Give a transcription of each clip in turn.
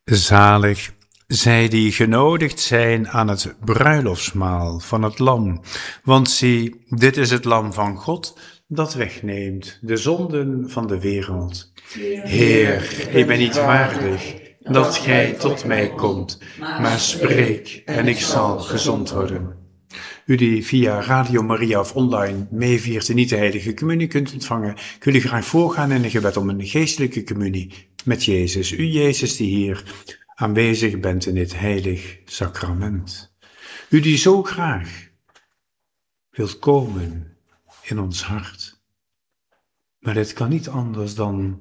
Zalig zij die genodigd zijn aan het bruiloftsmaal van het lam. Want zie, dit is het lam van God dat wegneemt de zonden van de wereld. Heer, ik ben niet waardig dat gij tot mij komt, maar spreek en ik zal gezond worden. U die via Radio Maria of online meeviert de niet de heilige communie kunt ontvangen, ik wil u graag voorgaan in een gebed om een geestelijke communie met Jezus. U Jezus die hier aanwezig bent in dit heilig sacrament. U die zo graag wilt komen in ons hart. Maar dit kan niet anders dan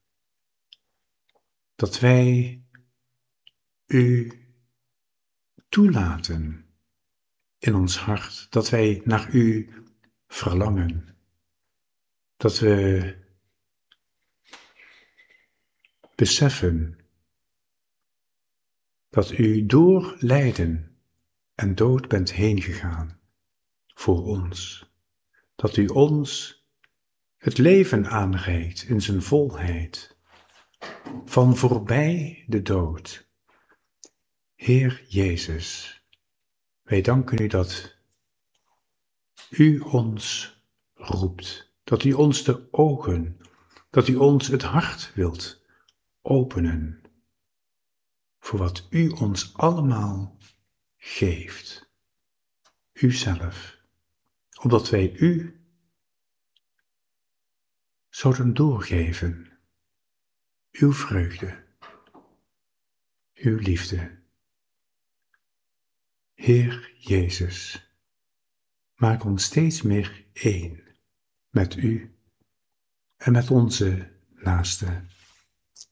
dat wij u toelaten in ons hart, dat wij naar u verlangen, dat we beseffen dat u door lijden en dood bent heen gegaan voor ons, dat u ons het leven aanreikt in zijn volheid, van voorbij de dood. Heer Jezus, wij danken u dat u ons roept, dat u ons de ogen, dat u ons het hart wilt openen voor wat u ons allemaal geeft, uzelf, omdat wij u zouden doorgeven, uw vreugde, uw liefde. Heer Jezus, maak ons steeds meer één met u en met onze naasten.